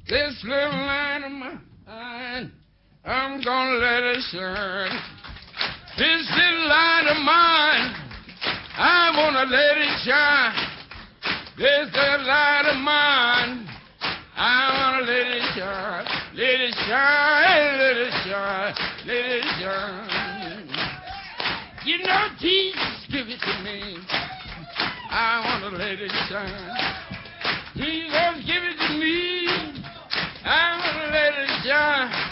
This little light of mine, I'm gonna let it shine. This little light of mine, I wanna let it shine. This little light of mine, I wanna let it shine. Let it shine, let it shine, let it shine. You know, Jesus, give it to me. I wanna let it shine. Jesus, give it to me. I wanna let it shine.